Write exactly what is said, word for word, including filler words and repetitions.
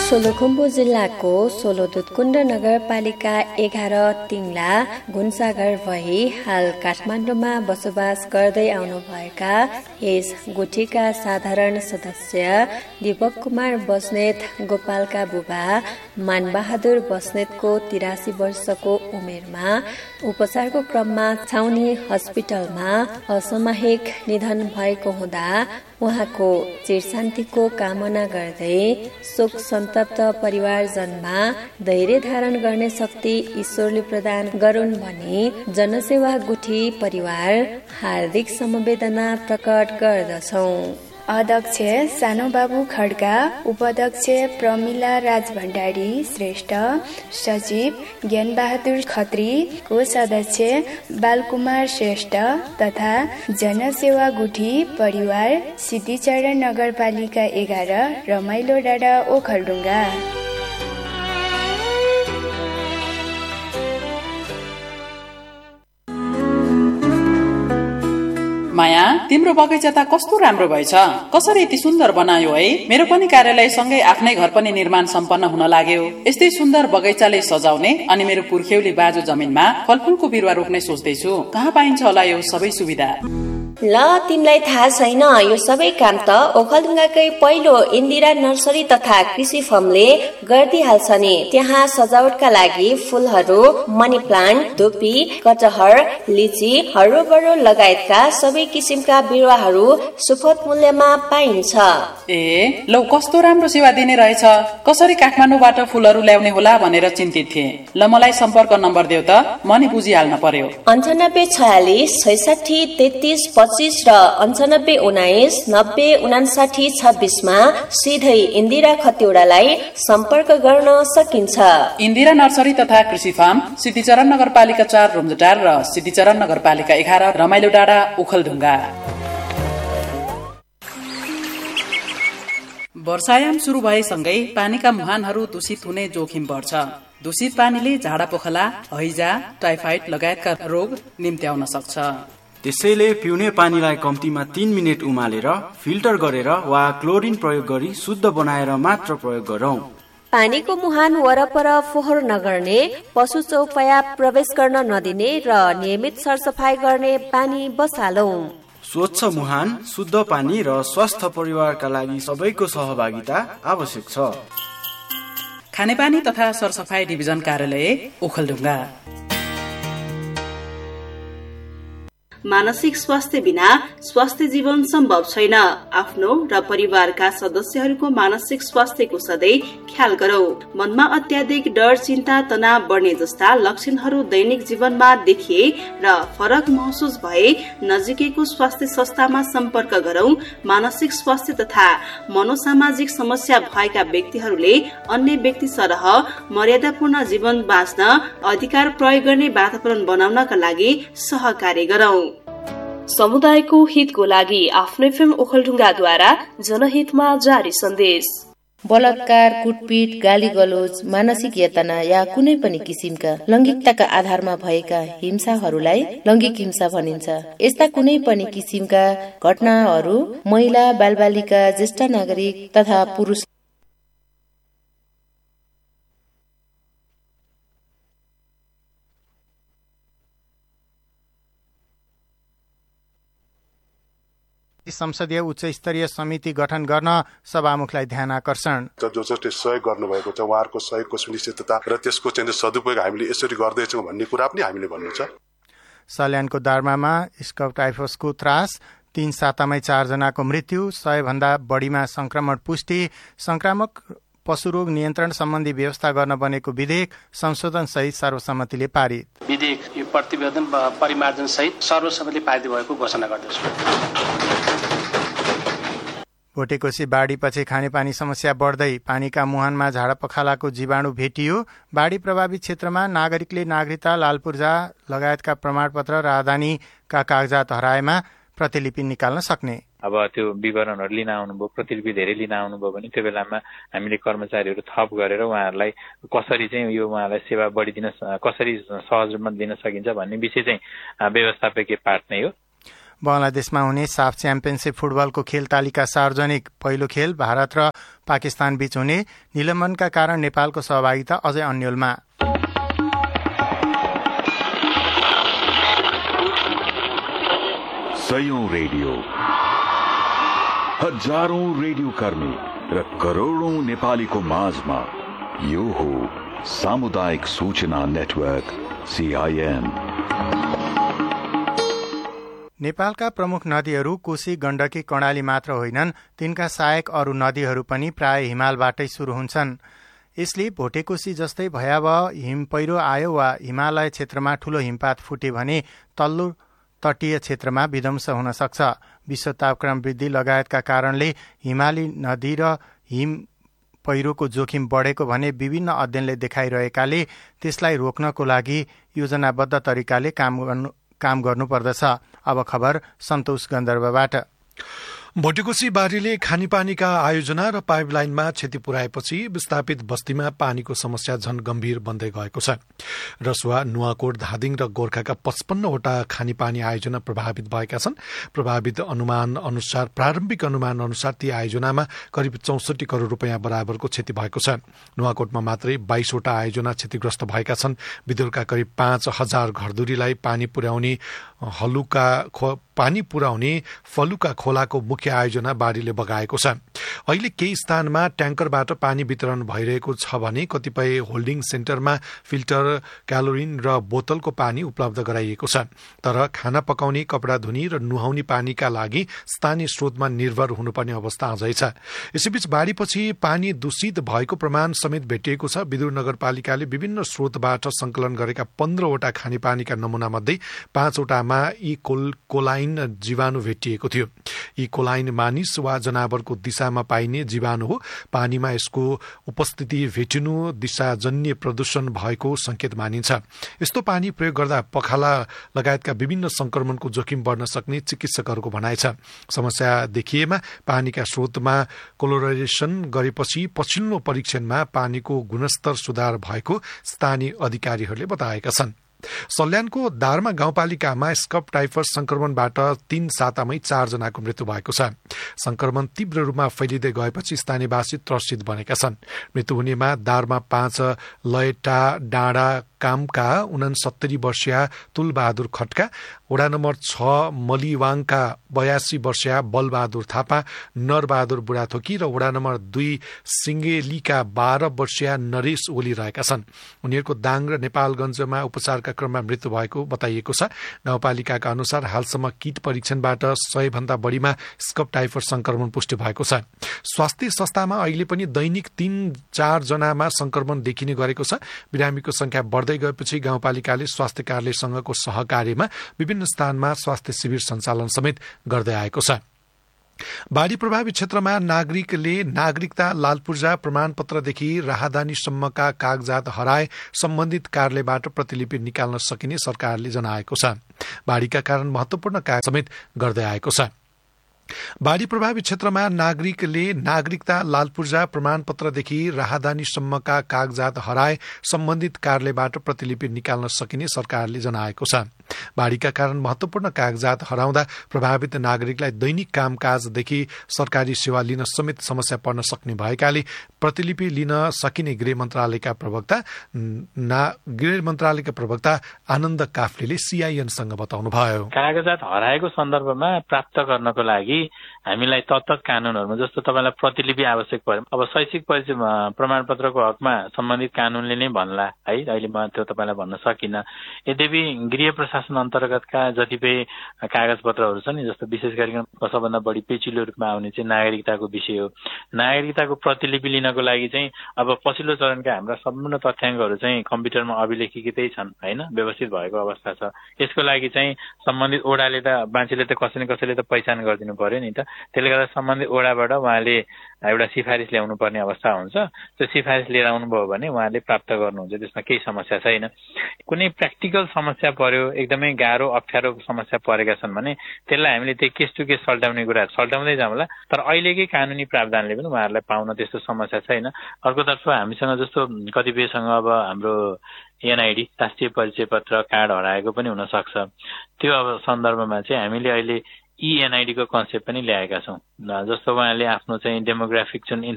सोलुखुम्बु जिल्लाको सोलोदुधकुण्ड नगरपालिका एघार तिङला गुन्साघर भई हाल काठमाडौँमा बसोबास गर्दै आउनुभएका यस गुठीका साधारण सदस्य दीपक कुमार बस्नेत गोपालका बुबा मानबहादुर बस्नेतको तिरासी वर्षको उमेरमा उपचारको क्रममा छाउनी हस्पिटलमा असामयिक निधन भएको हुँदा उहाँको चिरशान्तिको कामना गर्दै शोक सन्तप्त परिवारजनमा धैर्य धारण गर्ने शक्ति ईश्वरले प्रदान गरून् भनी जनसेवा गुठी परिवार हार्दिक समवेदना प्रकट गर्दछौं। अध्यक्ष सानुबाबु खड्का, उपाध्यक्ष प्रमिला राज भण्डारी श्रेष्ठ, सचिव ज्ञानबहादुर खत्री, कोषाध्यक्ष बालकुमार श्रेष्ठ तथा जनसेवा गुठी परिवार सिद्धिचरण नगरपालिका एघार रमाइलो डाँडा ओखलढुङ्गा। माया, तिम्रो बगैँचा त कस्तो राम्रो भएछ, कसरी यति सुन्दर बनायो है। मेरो पनि कार्यालय सँगै आफ्नै घर पनि निर्माण सम्पन्न हुन लाग्यो। यस्तै सुन्दर बगैँचाले सजाउने अनि मेरो पुर्ख्यौली बाजु जमिनमा फलफूलको बिरुवा रोप्ने सोच्दैछु। कहाँ पाइन्छ होला यो सबै सुविधा? ल, तिमीलाई थाहा छैन, यो सबै काम त ओखलढुङ्गाकै पहिलो इन्दिरा नर्सरी तथा कृषि फर्मले गरिदिहाल्छ नि। त्यहाँ सजावटका लागि फूलहरू, मनी प्लान्ट, धुपी, कटहर, लिची, हरोबरो लगायतका सबै किसिमका बिरुवाहरू सुपथ मूल्यमा पाइन्छ। ए लौ, कस्तो राम्रो सेवा दिने रहेछ। कसरी काठमाडौँबाट फूलहरू ल्याउने होला भनेर चिन्तित थिएँ। ल, मलाई सम्पर्क नम्बर देऊ त, म नि बुझिहाल्न पर्यो। अन्ठानब्बे छयालिस छैसठी तेत्तिस पच्चिस र अन्ठानब्बे उन्नाइस नब्बे उनासाठी छब्बिसमा सिधै इन्दिरा खतिवड़ालाई सम्पर्क गर्न सकिन्छ। इन्दिरा नर्सरी तथा कृषि फार्म, सिद्धिचरण नगरपालिका चार रुम्जटार र सिद्धिचरण नगरपालिका एघार रमाइलो डाँडा ओखलढुङ्गा। वर्षायाम सुरु भएसँगै पानीका मुहानहरू दूषित हुने जोखिम बढ्छ। दूषित पानीले झाडा पोखला, हैजा, टाइफाइड लगायतका रोग निम्त्याउन सक्छ। त्यसैले पिउने पानीलाई कम्तीमा तीन मिनट उमालेर फिल्टर गरेर वा क्लोरिन प्रयोग गरी शुद्ध बनाएर मात्र प्रयोग गरौं। पानीको मुहान वरपर फोहोर नगर्ने, पशु चौपाया प्रवेश गर्न नदिने र नियमित सरसफाई गर्ने बानी बसालौं। स्वच्छ मुहान, शुद्ध पानी र स्वस्थ परिवारका लागि सबैको सहभागिता आवश्यक छ। खानेपानी तथा सरसफाई डिभिजन कार्यालय ओखलढुङ्गा। मानसिक स्वास्थ्य बिना स्वास्थ्य जीवन सम्भव छैन। आफ्नो र परिवारका सदस्यहरूको मानसिक स्वास्थ्यको सधैँ ख्याल गरौ। मनमा अत्याधिक डर, चिन्ता, तनाव बढ्ने जस्ता लक्षणहरू दैनिक जीवनमा देखिए र फरक महसुस भए नजिकैको स्वास्थ्य संस्थामा सम्पर्क गरौ। मानसिक स्वास्थ्य तथा मनोसामाजिक समस्या भएका व्यक्तिहरूले अन्य व्यक्ति सरह मर्यादापूर्ण जीवन बाँच्न अधिकार प्रयोग गर्ने वातावरण बनाउनका लागि सहकार्य गरौ। समुदायको हितको लागि आफ्नो एफएम ओखलढुङ्गाद्वारा जनहितमा जारी सन्देश। बलात्कार, कुटपिट, गाली गलोच, मानसिक यातना या कुनै पनि किसिमका लैंगिकताका आधारमा भएका हिंसाहरूलाई लैंगिक हिंसा भनिन्छ। यस्ता कुनै पनि किसिमका घटनाहरू महिला, बालबालिका, ज्येष्ठ नागरिक तथा पुरुष संसदीय उच्च स्तरीय समिति गठन गर्न सभामुखलाई ध्यान आकर्षण। जो जसले सहयोग गर्नुभएको छ उहाँहरूको सहयोगको सुनिश्चितता र त्यसको चाहिँ सदुपयोग हामीले यसरी गर्दैछौँ भन्ने कुरा पनि हामीले भन्नु छ। सल्यानको दार्मामा स्कब टाइफसको त्रास, तीन सातामै चारजनाको मृत्यु, सय भन्दा बढीमा संक्रमण पुष्टि। संक्रामक पशुरोग नियन्त्रण सम्बन्धी व्यवस्था गर्न बनेको विधेयक संशोधन सहित सर्वसम्मतिले पारित। विधेयक यो प्रतिवेदन परिमार्जन सहित सर्वसम्मतिले पारित भएको घोषणा गर्दछु। भोटेकोशी बाढीपछि खानेपानी समस्या बढ्दै, पानीका मुहानमा झाडा पखालाको जीवाणु भेटियो। बाढी प्रभावित क्षेत्रमा नागरिकले नागरिकता, लालपूर्जा लगायतका प्रमाणपत्र र राजधानीका कागजात हराएमा प्रतिलिपि निकाल्न सक्ने। अब त्यो विवरणहरू लिन आउनुभयो, प्रतिलिपि धेरै लिन आउनुभयो भने त्यो बेलामा हामीले कर्मचारीहरू थप गरेर उहाँहरूलाई कसरी चाहिँ यो उहाँलाई सेवा बढी दिन, कसरी सहज रूपमा दिन सकिन्छ भन्ने विषय चाहिँ व्यवस्थापकीय पाठ नै हो। बङ्गलादेशमा हुने साफ च्याम्पियनसिप फुटबलको खेल तालिका सार्वजनिक। पहिलो खेल भारत र पाकिस्तान बीच हुने, निलम्बनका कारण नेपालको सहभागिता अझै अन्यलमा। सयौं रेडियो, हजारौं रेडियो कर्मी र करोडौं नेपालीको माझमा यो हो सामुदायिक सूचना नेटवर्क सीआईएन। नेपालका प्रमुख नदीहरू कोशी, गण्डकी, कर्णाली मात्र होइनन्, तिनका सहायक अरू नदीहरू पनि प्राय हिमालबाटै सुरु हुन्छन्। यसले भोटेकोशी जस्तै भयावह हिम पहिरो आयो वा हिमालय क्षेत्रमा ठूलो हिमपात फुटे भने तल्लो तटीय क्षेत्रमा विध्वंस हुन सक्छ। विश्व तापक्रम वृद्धि लगायतका कारणले हिमाली नदी र हिम पहिरोको जोखिम बढेको भने विभिन्न अध्ययनले देखाइरहेकाले त्यसलाई रोक्नको लागि योजनाबद्ध तरिकाले काम गर्नु काम गर्नुपर्दछ। अब खबर सन्तोष गन्धर्वबाट। भोटेकोशी बाढीले खानेपानीका आयोजना र पाइपलाइनमा क्षति पुर्याएपछि विस्थापित बस्तीमा पानीको समस्या झन गम्भीर बन्दै गएको छ। रसुवा, नुवाकोट, धादिङ र गोर्खाका पचपन्नवटा खानेपानी आयोजना प्रभावित भएका छन्। प्रभावित अनुमान अनुसार प्रारम्भिक अनुमान अनुसार ती आयोजनामा करिब चौसठी करोड़ रूपियाँ बराबरको क्षति भएको छ। नुवाकोटमा मात्रै बाइसवटा आयोजना क्षतिग्रस्त भएका छन्। विदुरका करिब पाँच हजार घरधुरीलाई पानी पुर्याउने हलुका पानी पुर्याउने फलुका खोलाको मुख्य आयोजना बाढीले बगाएको छ। अहिले केही स्थानमा ट्याङ्करबाट पानी वितरण भइरहेको छ भने कतिपय होल्डिङ सेन्टरमा फिल्टर, क्यालोरिन र बोतलको पानी उपलब्ध गराइएको छ। तर खाना पकाउने, कपडा धुने र नुहाउने पानीका लागि स्थानीय स्रोतमा निर्भर हुनुपर्ने अवस्था अझै छ। यसैबीच बाढीपछि पानी दूषित भएको प्रमाण समेत भेटिएको छ। विदुर नगरपालिकाले विभिन्न स्रोतबाट संकलन गरेका पन्ध्रवटा खानेपानीका नमूना मध्ये पाँचवटामा ई कोलाइन जीवाणु भेटिएको थियो। ई कोलाइन मानिस वा जनावरको दिशामा पाइने जीवाणु हो। पानीमा यसको उपस्थिति भेटिनु दिशाजन्य प्रदूषण भएको संकेत मानिन्छ। यस्तो पानी प्रयोग गर्दा पखाला लगायतका विभिन्न संक्रमणको जोखिम बढ्न सक्ने चिकित्सकहरूको भनाइ छ। समस्या देखिएमा पानीका स्रोतमा क्लोरिनेसन गरेपछि पछिल्लो परीक्षणमा पानीको गुणस्तर सुधार भएको स्थानीय अधिकारीहरूले बताएका छन्। सल्यानको दारमा गाउँपालिकामा स्कप टाइफस संक्रमणबाट तीन सातामै चारजनाको मृत्यु भएको छ। संक्रमण तीव्र रूपमा फैलिँदै गएपछि स्थानीयवासी त्रसित बनेका छन्। मृत्यु हुनेमा दारमा पाँच लयटा डाँडा कामका उनसत्तरी वर्षीय तुलबहादुर खड्का, वडा नम्बर छ मलिवाङका बयासी वर्षीय बलबहादुर थापा, नरबहादुर बुढाथोकी र वडा नम्बर दुई सिंगेलीका बाह्र वर्षीय नरेश ओली रहेका छन्। उनीहरूको दाङ र नेपालगञ्जमा उपचारका क्रममा मृत्यु भएको बताइएको छ। गाउँपालिकाका अनुसार हालसम्म किट परीक्षणबाट सय भन्दा बढीमा स्कप टाइफस संक्रमण पुष्टि भएको छ। स्वास्थ्य संस्थामा अहिले पनि दैनिक तीन चार जनामा संक्रमण देखिने गरेको छ। बिरामीको संख्या बढ्दै गएपछि गाउँपालिकाले स्वास्थ्य कार्यालयसँगको सहकार्यमा विभिन्न स्थानमा स्वास्थ्य शिविर सञ्चालन समेत गर्दै आएको छ। बाढी प्रभावित क्षेत्रमा नागरिकले नागरिकता लालपूर्जा प्रमाणपत्रदेखि राहदानीसम्मका कागजात हराए सम्बन्धित कार्यालयबाट प्रतिलिपि निकाल्न सकिने सरकारले जनाएको छ। बाढीका कारण महत्वपूर्ण कार्य समेत गर्दै आएको छ। बाढी प्रभावित क्षेत्रमा नागरिकले नागरिकता लालपूर्जा प्रमाणपत्रदेखि राहदानीसम्मका कागजात हराए सम्बन्धित कार्यालयबाट प्रतिलिपि निकाल्न सकिने सरकारले जनाएको छ। बाढीका कारण महत्वपूर्ण कागजात हराउँदा प्रभावित नागरिकलाई दैनिक कामकाजदेखि सरकारी सेवा लिन समेत समस्या पर्न सक्ने भएकाले प्रतिलिपि लिन सकिने गृह मन्त्रालयका प्रवक्ता गृह मन्त्रालयका प्रवक्ता आनन्द काफ्लेले सीआईएनसँग बताउनुभयो। कागजात हराएको सन्दर्भमा प्राप्त गर्नको लागि हामीलाई तत्त कानूनहरूमा जस्तो तपाईँलाई प्रतिलिपि आवश्यक पर्यो। अब शैक्षिक परिचय प्रमाणपत्रको हकमा सम्बन्धित कानूनले नै भन्ला है, अहिले म त्यो तपाईँलाई भन्न सकिनँ। यद्यपि गृह प्रशासन अन्तर्गतका जतिपय कागज पत्रहरू छन्, जस्तो विशेष गरिकन सबभन्दा बढी पेचिलो रूपमा आउने चाहिँ नागरिकताको विषय हो। नागरिकताको प्रतिलिपि लिनको लागि चाहिँ अब पछिल्लो चरणका हाम्रा सम्पूर्ण तथ्याङ्कहरू चाहिँ कम्प्युटरमा अभिलेखितै छन् होइन, व्यवस्थित भएको अवस्था छ। यसको लागि चाहिँ सम्बन्धित ओडाले त मान्छेले त कसै न कसैले त पहिचान गरिदिनु पर्यो पर्यो नि त। त्यसले गर्दा सम्बन्धित वडाबाट उहाँले एउटा सिफारिस ल्याउनु पर्ने अवस्था हुन्छ। त्यो सिफारिस लिएर आउनुभयो भने उहाँले प्राप्त गर्नुहुन्छ, त्यसमा केही समस्या छैन। कुनै प्र्याक्टिकल समस्या पर्यो, एकदमै गाह्रो अप्ठ्यारो समस्या परेका छन् भने त्यसलाई हामीले त्यो केस टु केस सल्टाउने कुरा सल्टाउँदै जाउँला। तर अहिलेकै कानुनी प्रावधानले पनि उहाँहरूलाई पाउन त्यस्तो समस्या छैन। अर्कोतर्फ हामीसँग जस्तो कतिपयसँग अब हाम्रो एनआइडी राष्ट्रिय परिचय पत्र कार्ड हराएको पनि हुन सक्छ। त्यो अब सन्दर्भमा चाहिँ हामीले अहिले इएनआइडी को कन्सेप्ट पनि ल्याएका छौँ। जस्तो उहाँले आफ्नो चाहिँ डेमोग्राफिक जुन